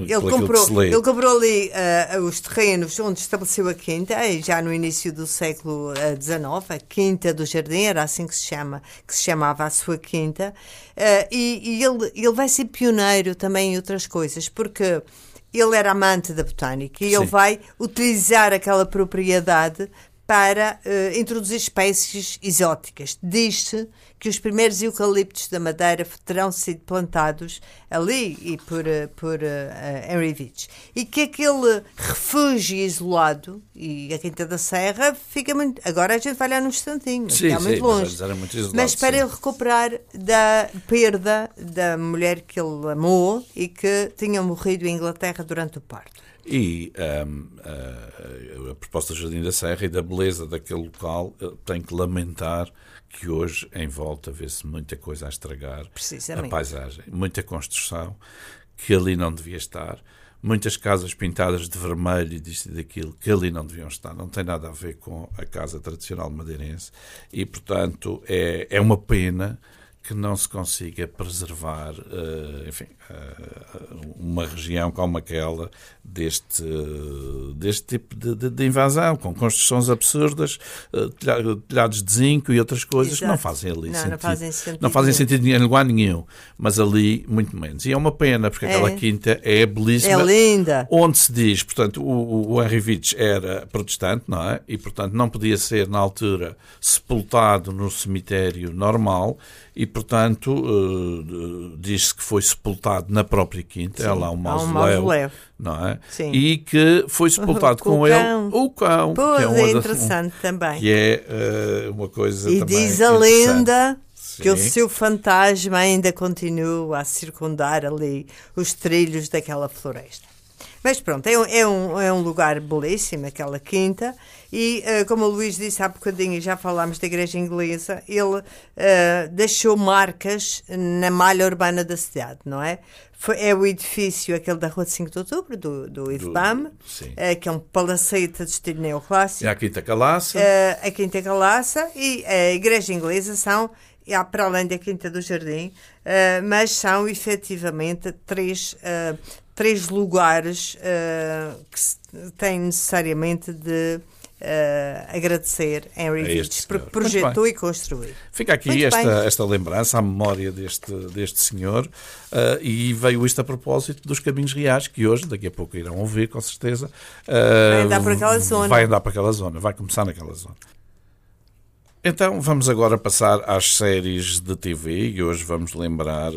Ele comprou ali os terrenos onde estabeleceu a quinta, já no início do século XIX, a Quinta do Jardim, era assim que se chamava a sua quinta, e ele vai ser pioneiro também em outras coisas, porque ele era amante da botânica e ele vai utilizar aquela propriedade para introduzir espécies exóticas. Diz-se que os primeiros eucaliptos da Madeira terão sido plantados ali e por Henry Veitch. E que aquele refúgio isolado, e a Quinta da Serra, fica muito... Agora a gente vai lá num instantinho, está muito longe. Mas para ele recuperar da perda da mulher que ele amou e que tinha morrido em Inglaterra durante o parto. E a proposta do Jardim da Serra e da beleza daquele local, tenho que lamentar que hoje em volta vê-se muita coisa a estragar a paisagem, muita construção que ali não devia estar, muitas casas pintadas de vermelho e disto e daquilo que ali não deviam estar, não tem nada a ver com a casa tradicional madeirense e, portanto, é uma pena que não se consiga preservar, uma região como aquela deste tipo de invasão, com construções absurdas, telhados de zinco e outras coisas. Exato. Que não fazem ali sentido. Não fazem sentido em lugar nenhum, mas ali muito menos. E é uma pena, porque aquela quinta é belíssima. É linda. Onde se diz, portanto, o Henry Veitch era protestante, não é? E, portanto, não podia ser, na altura, sepultado no cemitério normal e, portanto, diz-se que foi sepultado na própria quinta. Sim, é lá um mausoléu, não é? Sim. E que foi sepultado com ele o cão. Pois, que é interessante também. Que é uma coisa e também diz a lenda que o seu fantasma ainda continua a circundar ali os trilhos daquela floresta. Mas pronto, é um lugar belíssimo, aquela quinta, e como o Luís disse há bocadinho, já falámos da igreja inglesa, ele deixou marcas na malha urbana da cidade, não é? É o edifício, aquele da Rua de 5 de Outubro, do IFBAM, que é um palacete de estilo neoclássico. E a Quinta Calaça. A Quinta Calaça e a igreja inglesa são, para além da Quinta do Jardim, mas são efetivamente três lugares que se têm necessariamente de agradecer Henry Veitch, porque projetou e construiu. Fica aqui esta lembrança, a memória deste senhor, e veio isto a propósito dos Caminhos Reais, que hoje, daqui a pouco irão ouvir, com certeza. Vai andar por aquela zona. Vai andar por aquela zona, vai começar naquela zona. Então vamos agora passar às séries de TV e hoje vamos lembrar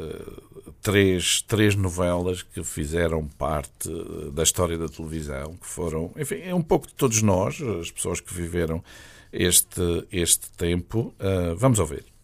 três novelas que fizeram parte da história da televisão, que foram, enfim, é um pouco de todos nós, as pessoas que viveram este tempo. Vamos ouvir.